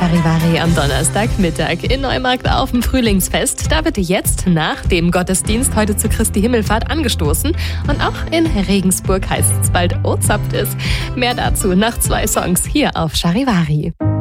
Charivari am Donnerstagmittag in Neumarkt auf dem Frühlingsfest. Da wird jetzt nach dem Gottesdienst heute zu Christi Himmelfahrt angestoßen. Und auch in Regensburg heißt es bald O zapft es. Mehr dazu nach 2 Songs hier auf Charivari.